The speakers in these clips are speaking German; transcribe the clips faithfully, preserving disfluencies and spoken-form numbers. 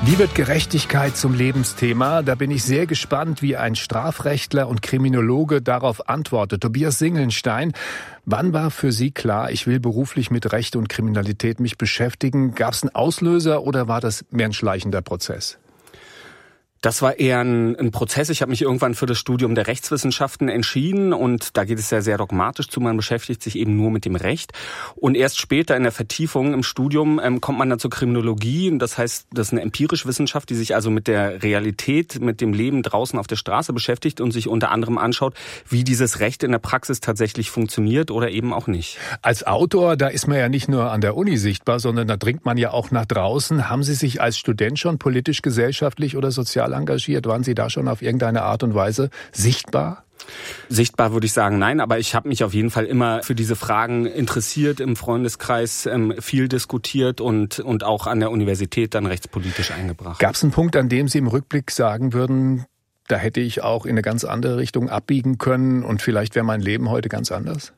Wie wird Gerechtigkeit zum Lebensthema? Da bin ich sehr gespannt, wie ein Strafrechtler und Kriminologe darauf antwortet. Tobias Singelnstein, wann war für Sie klar, ich will beruflich mit Recht und Kriminalität mich beschäftigen? Gab es einen Auslöser oder war das mehr ein schleichender Prozess? Das war eher ein, ein Prozess. Ich habe mich irgendwann für das Studium der Rechtswissenschaften entschieden und da geht es ja sehr dogmatisch zu. Man beschäftigt sich eben nur mit dem Recht und erst später in der Vertiefung im Studium ähm, kommt man dann zur Kriminologie. Das heißt, das ist eine empirische Wissenschaft, die sich also mit der Realität, mit dem Leben draußen auf der Straße beschäftigt und sich unter anderem anschaut, wie dieses Recht in der Praxis tatsächlich funktioniert oder eben auch nicht. Als Autor, da ist man ja nicht nur an der Uni sichtbar, sondern da dringt man ja auch nach draußen. Haben Sie sich als Student schon politisch, gesellschaftlich oder sozial engagiert? Waren Sie da schon auf irgendeine Art und Weise sichtbar? Sichtbar würde ich sagen, nein, aber ich habe mich auf jeden Fall immer für diese Fragen interessiert, im Freundeskreis ähm, viel diskutiert und, und auch an der Universität dann rechtspolitisch eingebracht. Gab es einen Punkt, an dem Sie im Rückblick sagen würden, da hätte ich auch in eine ganz andere Richtung abbiegen können und vielleicht wäre mein Leben heute ganz anders?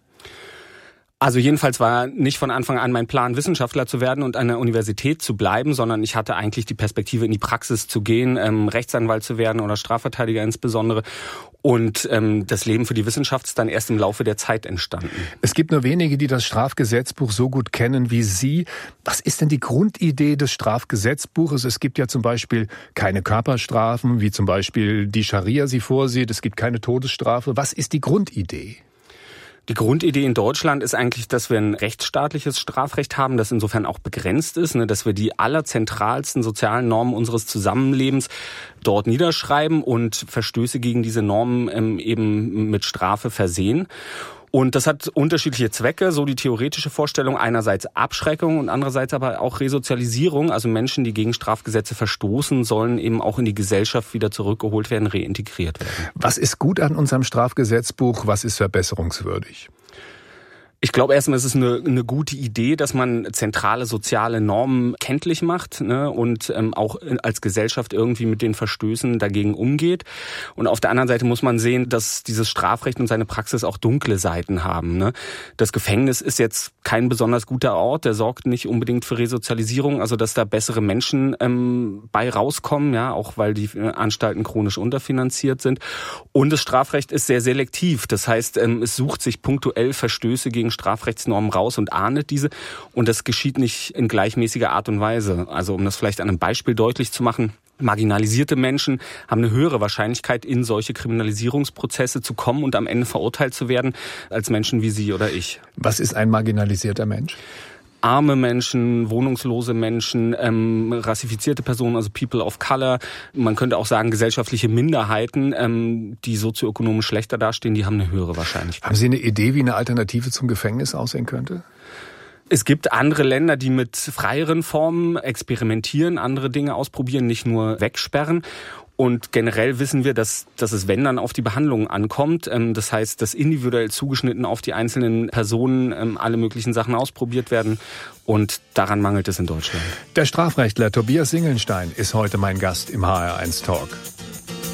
Also jedenfalls war nicht von Anfang an mein Plan, Wissenschaftler zu werden und an der Universität zu bleiben, sondern ich hatte eigentlich die Perspektive, in die Praxis zu gehen, ähm, Rechtsanwalt zu werden oder Strafverteidiger insbesondere. Und ähm, das Leben für die Wissenschaft ist dann erst im Laufe der Zeit entstanden. Es gibt nur wenige, die das Strafgesetzbuch so gut kennen wie Sie. Was ist denn die Grundidee des Strafgesetzbuches? Es gibt ja zum Beispiel keine Körperstrafen, wie zum Beispiel die Scharia sie vorsieht. Es gibt keine Todesstrafe. Was ist die Grundidee? Die Grundidee in Deutschland ist eigentlich, dass wir ein rechtsstaatliches Strafrecht haben, das insofern auch begrenzt ist, ne, dass wir die allerzentralsten sozialen Normen unseres Zusammenlebens dort niederschreiben und Verstöße gegen diese Normen ähm, eben mit Strafe versehen. Und das hat unterschiedliche Zwecke, so die theoretische Vorstellung, einerseits Abschreckung und andererseits aber auch Resozialisierung. Also Menschen, die gegen Strafgesetze verstoßen, sollen eben auch in die Gesellschaft wieder zurückgeholt werden, reintegriert werden. Was ist gut an unserem Strafgesetzbuch? Was ist verbesserungswürdig? Ich glaube erstmal, es ist eine, eine gute Idee, dass man zentrale soziale Normen kenntlich macht, ne, und ähm, auch als Gesellschaft irgendwie mit den Verstößen dagegen umgeht. Und auf der anderen Seite muss man sehen, dass dieses Strafrecht und seine Praxis auch dunkle Seiten haben. Ne. Das Gefängnis ist jetzt kein besonders guter Ort, der sorgt nicht unbedingt für Resozialisierung, also dass da bessere Menschen ähm, bei rauskommen, ja, auch weil die Anstalten chronisch unterfinanziert sind. Und das Strafrecht ist sehr selektiv, das heißt, ähm, es sucht sich punktuell Verstöße gegen Strafrechtsnormen raus und ahndet diese. Und das geschieht nicht in gleichmäßiger Art und Weise. Also um das vielleicht an einem Beispiel deutlich zu machen, marginalisierte Menschen haben eine höhere Wahrscheinlichkeit, in solche Kriminalisierungsprozesse zu kommen und am Ende verurteilt zu werden, als Menschen wie Sie oder ich. Was ist ein marginalisierter Mensch? Arme Menschen, wohnungslose Menschen, ähm, rassifizierte Personen, also People of Color. Man könnte auch sagen, gesellschaftliche Minderheiten, ähm, die sozioökonomisch schlechter dastehen, die haben eine höhere Wahrscheinlichkeit. Haben Sie eine Idee, wie eine Alternative zum Gefängnis aussehen könnte? Es gibt andere Länder, die mit freieren Formen experimentieren, andere Dinge ausprobieren, nicht nur wegsperren. Und generell wissen wir, dass, dass es, wenn dann, auf die Behandlung ankommt. Das heißt, dass individuell zugeschnitten auf die einzelnen Personen alle möglichen Sachen ausprobiert werden. Und daran mangelt es in Deutschland. Der Strafrechtler Tobias Singelnstein ist heute mein Gast im H R eins Talk.